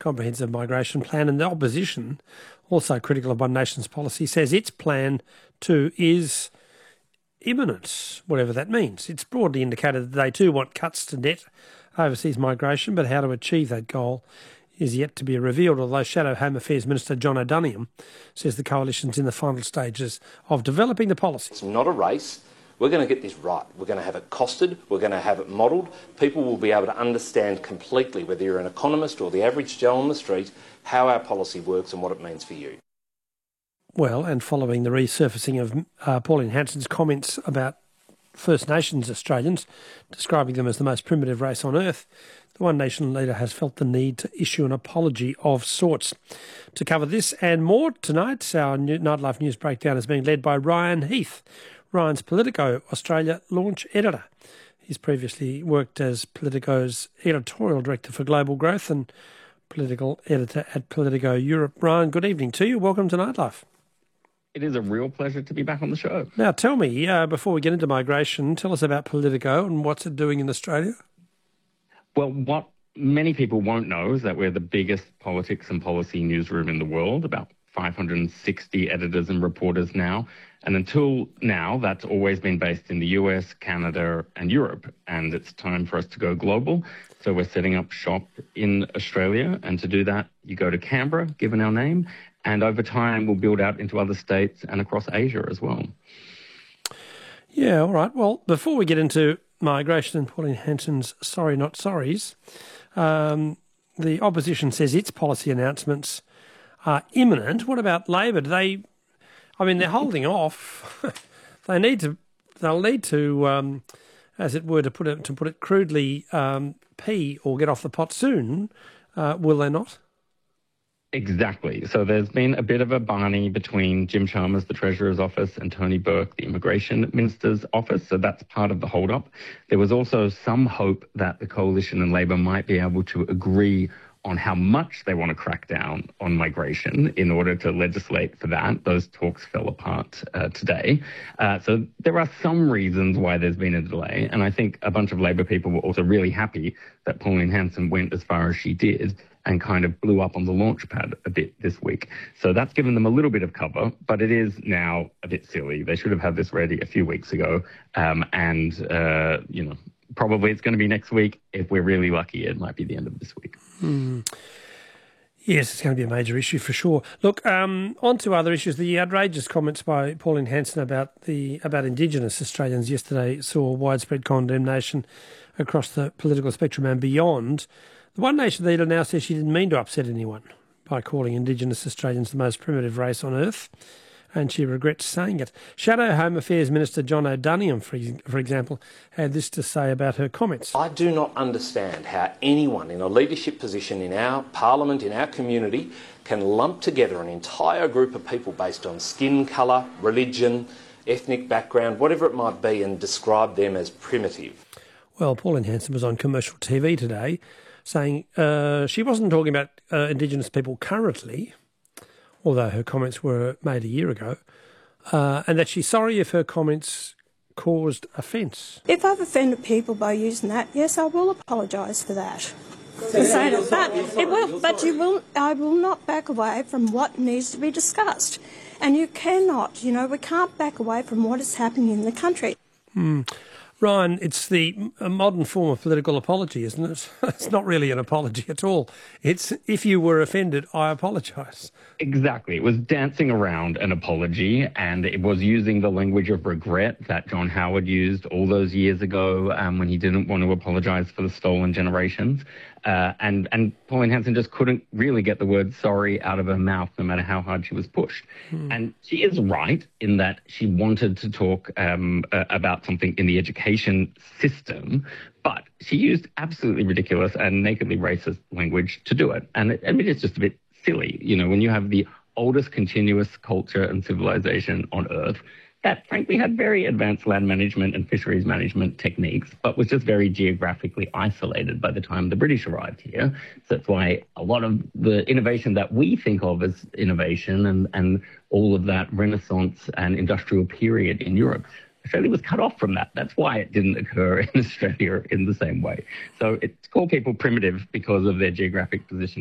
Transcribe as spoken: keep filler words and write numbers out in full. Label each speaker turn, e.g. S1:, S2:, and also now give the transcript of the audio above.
S1: comprehensive migration plan, and the opposition, also critical of One Nation's policy, says its plan too is imminent, whatever that means. It's broadly indicated that they too want cuts to net overseas migration, but how to achieve that goal is yet to be revealed, although Shadow Home Affairs Minister John O'Donoghue says the coalition's in the final stages of developing the policy.
S2: It's not a race. We're going to get this right. We're going to have it costed. We're going to have it modelled. People will be able to understand completely, whether you're an economist or the average Joe on the street, how our policy works and what it means for you.
S1: Well, and following the resurfacing of uh, Pauline Hanson's comments about First Nations Australians, describing them as the most primitive race on earth, the One Nation leader has felt the need to issue an apology of sorts. To cover this and more tonight, our Nightlife News Breakdown is being led by Ryan Heath. Ryan's Politico Australia launch editor. He's previously worked as Politico's editorial director for global growth and political editor at Politico Europe. Ryan, good evening to you. Welcome to Nightlife.
S3: It is a real pleasure to be back on the show.
S1: Now, tell me, uh, before we get into migration, tell us about Politico and what's it doing in Australia?
S3: Well, what many people won't know is that we're the biggest politics and policy newsroom in the world, about five hundred sixty editors and reporters now. And until now, that's always been based in the U S, Canada, and Europe. And it's time for us to go global. So we're setting up shop in Australia. And to do that, you go to Canberra, given our name. And over time, we'll build out into other states and across Asia as well.
S1: Yeah, all right. Well, before we get into migration and Pauline Hanson's sorry not sorries, um, the opposition says its policy announcements are imminent. What about Labor? Do they, I mean, they're holding off. they need to, they'll need to, um, as it were, to put it to put it crudely, um, pee or get off the pot soon. Uh, will they not?
S3: Exactly. So there's been a bit of a Barney between Jim Chalmers, the Treasurer's office, and Tony Burke, the Immigration Minister's office. So that's part of the hold-up. There was also some hope that the Coalition and Labor might be able to agree on how much they want to crack down on migration in order to legislate for that. Those talks fell apart uh, today. Uh, so there are some reasons why there's been a delay. And I think a bunch of Labor people were also really happy that Pauline Hanson went as far as she did and kind of blew up on the launch pad a bit this week. So that's given them a little bit of cover, but it is now a bit silly. They should have had this ready a few weeks ago. Um, and, uh, you know, probably it's going to be next week. If we're really lucky, it might be the end of this week.
S1: Mm. Yes, it's going to be a major issue for sure. Look, um, on to other issues. The outrageous comments by Pauline Hanson about the about Indigenous Australians yesterday saw widespread condemnation across the political spectrum and beyond. The One Nation leader now says she didn't mean to upset anyone by calling Indigenous Australians the most primitive race on earth, and she regrets saying it. Shadow Home Affairs Minister John O'Donoghue, for, for example, had this to say about her comments.
S2: I do not understand how anyone in a leadership position in our parliament, in our community, can lump together an entire group of people based on skin colour, religion, ethnic background, whatever it might be, and describe them as primitive.
S1: Well, Pauline Hanson was on commercial T V today saying uh, she wasn't talking about uh, Indigenous people currently, although her comments were made a year ago, uh, and that she's sorry if her comments caused offence.
S4: If I've offended people by using that, yes, I will apologise for that. For saying it. But it will. But you will. I will not back away from what needs to be discussed, and you cannot. You know, we can't back away from what is happening in the country.
S1: Hmm. Ryan, it's the a modern form of political apology, isn't it? It's not really an apology at all. It's, if you were offended, I apologise.
S3: Exactly. It was dancing around an apology, and it was using the language of regret that John Howard used all those years ago um, when he didn't want to apologise for the stolen generations. Uh, and, and Pauline Hanson just couldn't really get the word sorry out of her mouth, no matter how hard she was pushed. Hmm. And she is right in that she wanted to talk um, uh, about something in the education system, but she used absolutely ridiculous and nakedly racist language to do it. And it, I mean, it's just a bit silly. You know, when you have the oldest continuous culture and civilization on Earth, that frankly had very advanced land management and fisheries management techniques, but was just very geographically isolated by the time the British arrived here. So that's why a lot of the innovation that we think of as innovation and, and all of that Renaissance and industrial period in Europe, Australia was cut off from that. That's why it didn't occur in Australia in the same way. So it's called people primitive because of their geographic position.